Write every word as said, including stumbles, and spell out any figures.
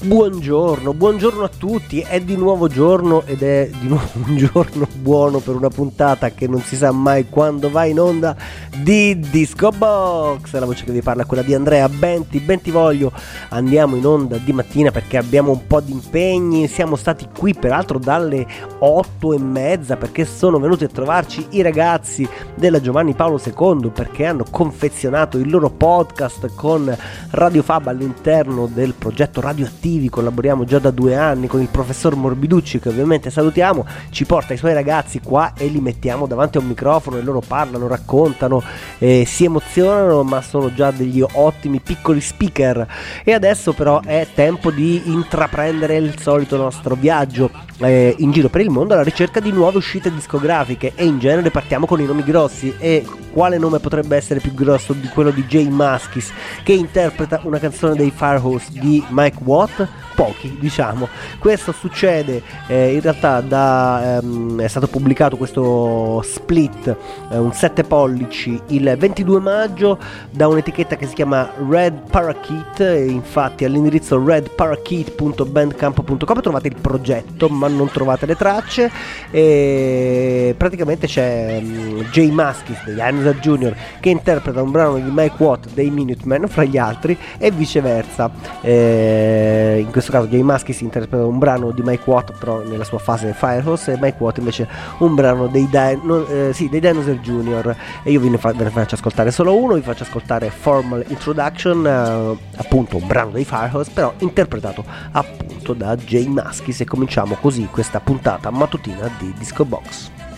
Buongiorno, buongiorno a tutti, è di nuovo giorno ed è di nuovo un giorno buono per una puntata che non si sa mai quando va in onda di Disco Box. La voce che vi parla è quella di Andrea Benti, Bentivoglio. Andiamo in onda di mattina perché abbiamo un po' di impegni, siamo stati qui peraltro dalle otto e mezza perché sono venuti a trovarci i ragazzi della Giovanni Paolo secondo perché hanno confezionato il loro podcast con Radio Fab all'interno del progetto Radioattivo. Collaboriamo già da due anni con il professor Morbiducci, che ovviamente salutiamo, ci porta i suoi ragazzi qua e li mettiamo davanti a un microfono e loro parlano, raccontano, eh, si emozionano, ma sono già degli ottimi piccoli speaker. E adesso però è tempo di intraprendere il solito nostro viaggio eh, in giro per il mondo alla ricerca di nuove uscite discografiche, e in genere partiamo con i nomi grossi. E quale nome potrebbe essere più grosso di quello di J Mascis, che interpreta una canzone dei Firehose di Mike Watt? Pochi, diciamo. Questo succede eh, in realtà da ehm, è stato pubblicato questo split, eh, un sette pollici, il ventidue maggio da un'etichetta che si chiama Red Parakeet, e infatti all'indirizzo red parakeet punto bandcamp punto com trovate il progetto ma non trovate le tracce. E praticamente c'è um, J Mascis degli Dinosaur Junior che interpreta un brano di Mike Watt dei Minutemen fra gli altri, e viceversa. eh, in questo caso J Mascis interpreta un brano di Mike Watt però nella sua fase Firehose, e Mike Watt invece un brano dei, Di- no, eh, sì, dei Dinosaur Junior. E io ve ne, fa- ve ne faccio ascoltare solo uno, vi faccio ascoltare Formal Introduction, eh, appunto un brano dei Firehose però interpretato appunto da J Mascis. E cominciamo così questa puntata mattutina di Disco Box.